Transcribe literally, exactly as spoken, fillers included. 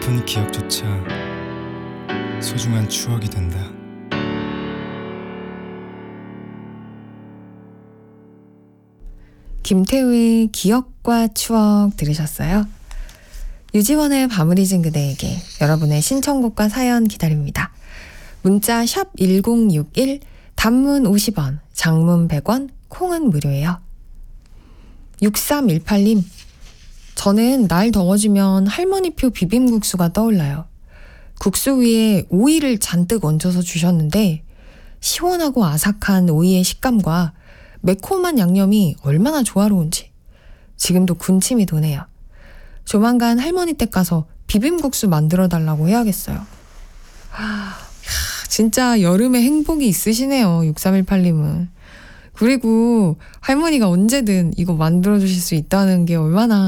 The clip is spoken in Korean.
아픈 기억조차 소중한 추억이 된다. 김태우의 기억과 추억 들으셨어요? 유지원의 밤을 잊은 그대에게 여러분의 신청곡과 사연 기다립니다. 문자 샵 일공육일, 단문 오십 원, 장문 백 원, 콩은 무료예요. 육삼일팔님, 저는 날 더워지면 할머니표 비빔국수가 떠올라요. 국수 위에 오이를 잔뜩 얹어서 주셨는데 시원하고 아삭한 오이의 식감과 매콤한 양념이 얼마나 조화로운지 지금도 군침이 도네요. 조만간 할머니 댁 가서 비빔국수 만들어 달라고 해야겠어요. 하, 진짜 여름에 행복이 있으시네요, 육삼일팔님은. 그리고 할머니가 언제든 이거 만들어 주실 수 있다는 게 얼마나